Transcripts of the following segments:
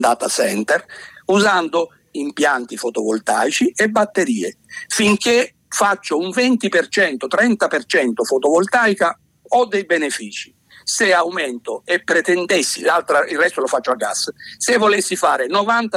data center usando impianti fotovoltaici e batterie. Finché faccio un 20%, 30% fotovoltaica ho dei benefici. Se aumento e pretendessi, il resto lo faccio a gas, se volessi fare 90%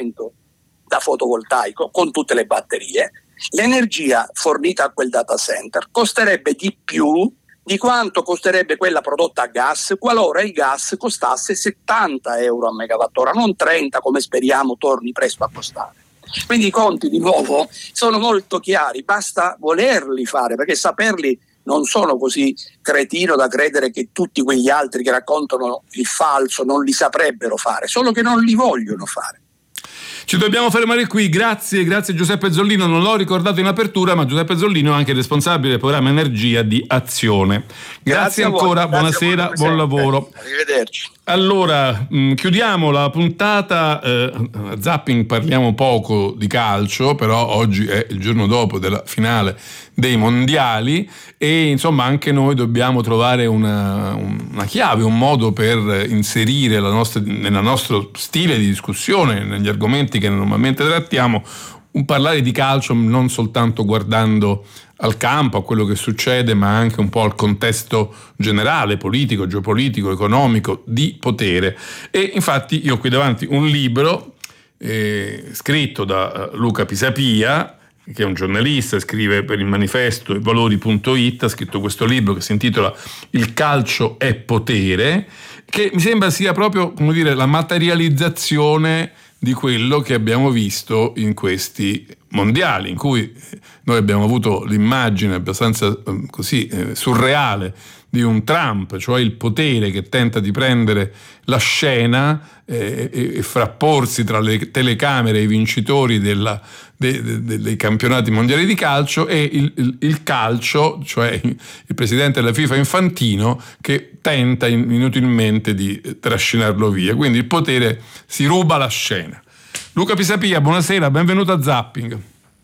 da fotovoltaico con tutte le batterie, l'energia fornita a quel data center costerebbe di più di quanto costerebbe quella prodotta a gas qualora il gas costasse 70 euro a megawattora, non 30 come speriamo torni presto a costare. Quindi i conti di nuovo sono molto chiari, basta volerli fare, perché saperli non sono così cretino da credere che tutti quegli altri che raccontano il falso non li saprebbero fare, solo che non li vogliono fare. Ci dobbiamo fermare qui, grazie Giuseppe Zollino, non l'ho ricordato in apertura, ma Giuseppe Zollino è anche responsabile del programma Energia di Azione. Grazie ancora, buonasera, buon lavoro. Arrivederci. Allora, chiudiamo la puntata, Zapping parliamo poco di calcio, però oggi è il giorno dopo della finale dei mondiali e insomma anche noi dobbiamo trovare una chiave, un modo per inserire nel nostro stile di discussione, negli argomenti che normalmente trattiamo, un parlare di calcio non soltanto guardando al campo, a quello che succede, ma anche un po' al contesto generale, politico, geopolitico, economico, di potere. E infatti io ho qui davanti un libro scritto da Luca Pisapia, che è un giornalista, scrive per il Manifesto e Valori.it, ha scritto questo libro che si intitola Il calcio è potere, che mi sembra sia proprio, come dire, la materializzazione di quello che abbiamo visto in questi mondiali, in cui noi abbiamo avuto l'immagine abbastanza così surreale di un Trump, cioè il potere che tenta di prendere la scena e frapporsi tra le telecamere e i vincitori dei campionati mondiali di calcio, e il calcio, cioè il presidente della FIFA Infantino, che tenta inutilmente di trascinarlo via. Quindi il potere si ruba la scena. Luca Pisapia, buonasera, benvenuto a Zapping.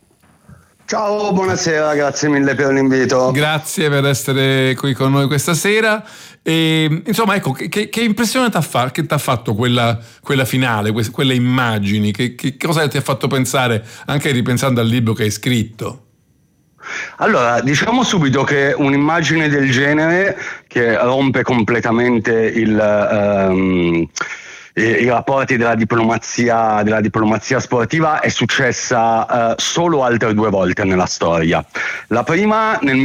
Ciao, buonasera, grazie mille per l'invito. Grazie per essere qui con noi questa sera. E, insomma, ecco, che impressione t'ha fatto quella finale, quelle immagini? Che cosa ti ha fatto pensare, anche ripensando al libro che hai scritto? Allora, diciamo subito che un'immagine del genere, che rompe completamente i rapporti della diplomazia sportiva, è successa solo altre 2 volte nella storia. La prima nel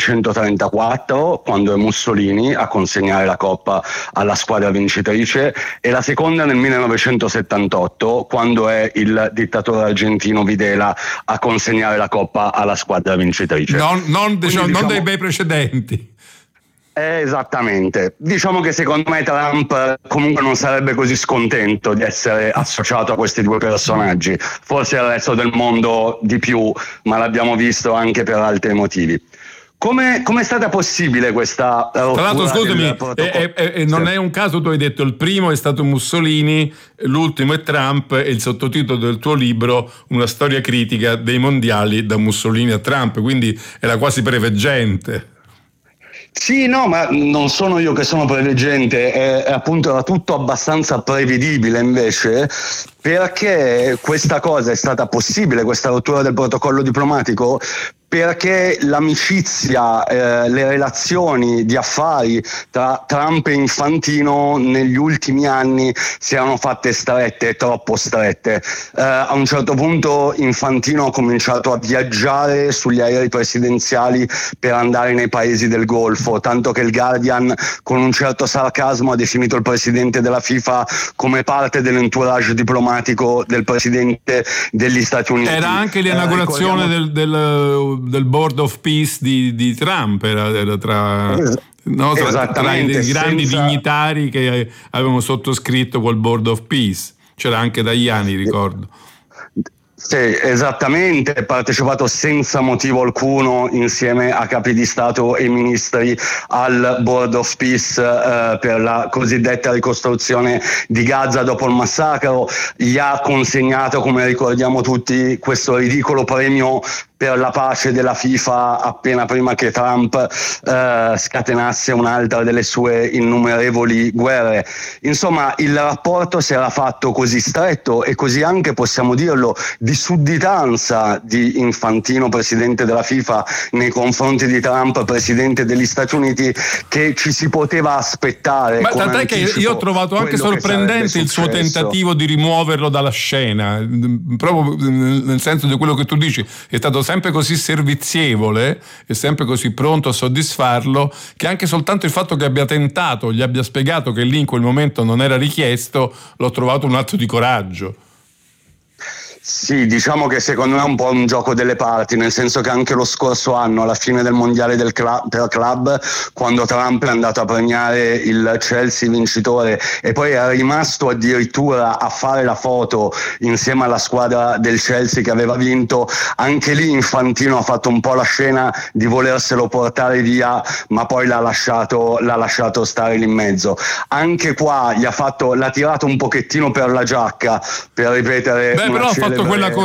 1934, quando è Mussolini a consegnare la Coppa alla squadra vincitrice, e la seconda nel 1978, quando è il dittatore argentino Videla a consegnare la Coppa alla squadra vincitrice. Non dei bei precedenti. Esattamente. Diciamo che secondo me Trump comunque non sarebbe così scontento di essere associato a questi 2 personaggi, forse al resto del mondo di più, ma l'abbiamo visto anche per altri motivi. Come è stata possibile questa rottura? Tra l'altro, scusami, non è un caso, tu hai detto il primo è stato Mussolini, l'ultimo è Trump, e il sottotitolo del tuo libro una storia critica dei mondiali da Mussolini a Trump, quindi era quasi preveggente. Sì, no, ma non sono io che sono preveggente, appunto era tutto abbastanza prevedibile invece, perché questa cosa è stata possibile, questa rottura del protocollo diplomatico, perché l'amicizia, le relazioni di affari tra Trump e Infantino negli ultimi anni si erano fatte strette, troppo strette. A un certo punto Infantino ha cominciato a viaggiare sugli aerei presidenziali per andare nei paesi del Golfo, tanto che il Guardian con un certo sarcasmo ha definito il presidente della FIFA come parte dell'entourage diplomatico del presidente degli Stati Uniti. Era anche l'inaugurazione del Board of Peace di Trump, era tra i grandi dignitari che avevano sottoscritto quel Board of Peace. C'era anche Tajani, ricordo. Sì, esattamente, è partecipato senza motivo alcuno insieme a capi di Stato e ministri al Board of Peace per la cosiddetta ricostruzione di Gaza dopo il massacro. Gli ha consegnato, come ricordiamo tutti, questo ridicolo premio per la pace della FIFA appena prima che Trump scatenasse un'altra delle sue innumerevoli guerre. Insomma, il rapporto si era fatto così stretto e così anche, possiamo dirlo, di sudditanza di Infantino, presidente della FIFA, nei confronti di Trump, presidente degli Stati Uniti, che ci si poteva aspettare. Ma tant'è che io ho trovato anche sorprendente il suo tentativo di rimuoverlo dalla scena, proprio nel senso di quello che tu dici. È stato sempre così servizievole e sempre così pronto a soddisfarlo, che anche soltanto il fatto che abbia tentato, gli abbia spiegato che lì in quel momento non era richiesto, l'ho trovato un atto di coraggio. Sì, diciamo che secondo me è un po' un gioco delle parti, nel senso che anche lo scorso anno, alla fine del mondiale per club, quando Trump è andato a premiare il Chelsea vincitore e poi è rimasto addirittura a fare la foto insieme alla squadra del Chelsea che aveva vinto, anche lì Infantino ha fatto un po' la scena di volerselo portare via, ma poi l'ha lasciato stare lì in mezzo. Anche qua l'ha tirato un pochettino per la giacca, per ripetere. Ha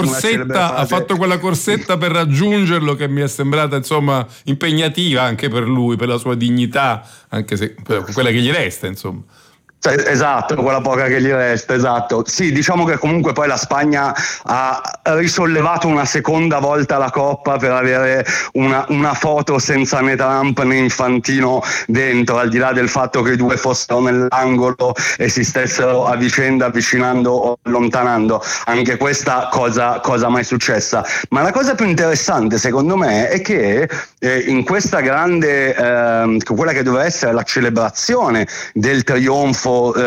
fatto quella corsetta per raggiungerlo, che mi è sembrata insomma impegnativa anche per lui, per la sua dignità, anche se quella che gli resta, insomma. Esatto, quella poca che gli resta, esatto. Sì, diciamo che comunque poi la Spagna ha risollevato una seconda volta la Coppa per avere una foto senza né Trump né Infantino dentro, al di là del fatto che i due fossero nell'angolo e si stessero a vicenda avvicinando o allontanando. Anche questa cosa mai successa. Ma la cosa più interessante secondo me è che in questa grande, quella che doveva essere la celebrazione del trionfo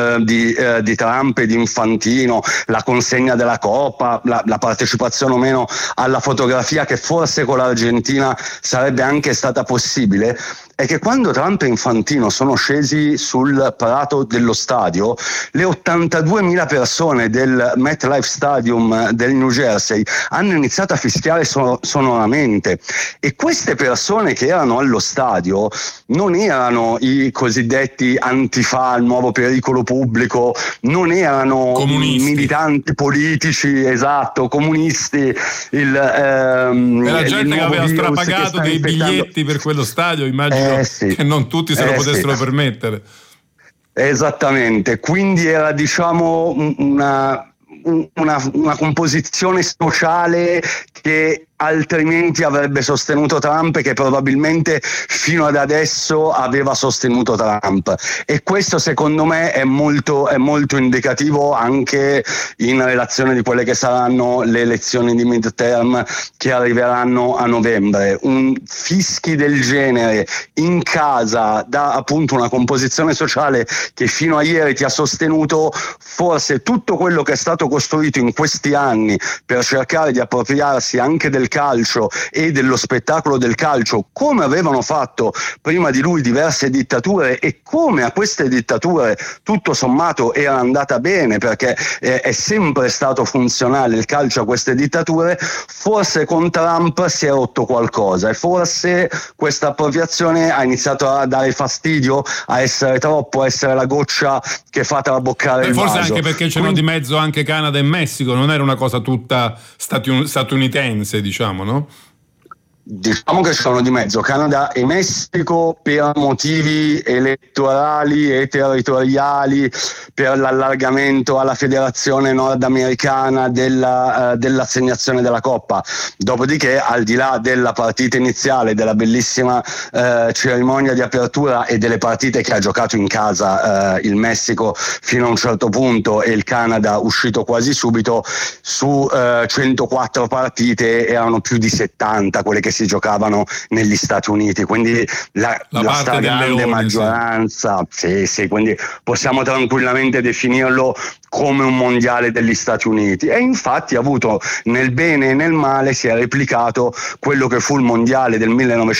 di Trump e di Infantino, la consegna della Coppa, la partecipazione o meno alla fotografia, che forse con l'Argentina sarebbe anche stata possibile, è che quando Trump e Infantino sono scesi sul prato dello stadio, le 82.000 persone del MetLife Stadium del New Jersey hanno iniziato a fischiare sonoramente, e queste persone che erano allo stadio non erano i cosiddetti Antifa, il nuovo pericolo pubblico, non erano comunisti, militanti politici, esatto, comunisti, era gente che aveva strapagato dei biglietti per quello stadio, immagino che non tutti se lo potessero permettere. Esattamente, quindi era, diciamo, una composizione sociale che altrimenti avrebbe sostenuto Trump, che probabilmente fino ad adesso aveva sostenuto Trump, e questo secondo me è molto indicativo anche in relazione di quelle che saranno le elezioni di midterm che arriveranno a novembre. Un fischi del genere in casa da appunto una composizione sociale che fino a ieri ti ha sostenuto, forse tutto quello che è stato costruito in questi anni per cercare di appropriarsi anche del calcio e dello spettacolo del calcio, come avevano fatto prima di lui diverse dittature, e come a queste dittature tutto sommato era andata bene, perché è sempre stato funzionale il calcio a queste dittature. Forse con Trump si è rotto qualcosa e forse questa appropriazione ha iniziato a dare fastidio, a essere troppo, a essere la goccia che fa traboccare il vaso. Forse anche perché c'erano di mezzo anche Canada e Messico, non era una cosa tutta statunitense, diciamo, no? Diciamo che sono di mezzo Canada e Messico per motivi elettorali e territoriali, per l'allargamento alla federazione nordamericana dell'assegnazione della Coppa. Dopodiché, al di là della partita iniziale, della bellissima cerimonia di apertura e delle partite che ha giocato in casa il Messico fino a un certo punto e il Canada uscito quasi subito, su 104 partite erano più di 70 quelle che si giocavano negli Stati Uniti, quindi la stragrande maggioranza, sì, quindi possiamo tranquillamente definirlo come un mondiale degli Stati Uniti, e infatti ha avuto, nel bene e nel male, si è replicato quello che fu il mondiale del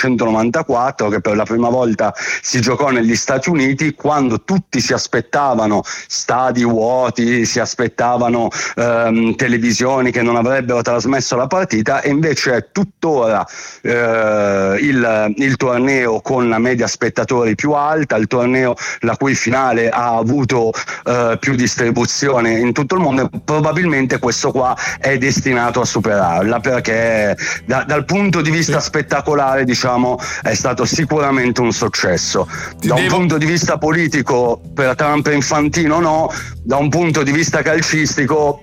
1994, che per la prima volta si giocò negli Stati Uniti, quando tutti si aspettavano stadi vuoti, si aspettavano televisioni che non avrebbero trasmesso la partita, e invece è tuttora il torneo con la media spettatori più alta, il torneo la cui finale ha avuto più distribuzione situazione in tutto il mondo, probabilmente questo qua è destinato a superarla, perché dal punto di vista spettacolare, diciamo, è stato sicuramente un successo. Un punto di vista politico per Trump e Infantino no, da un punto di vista calcistico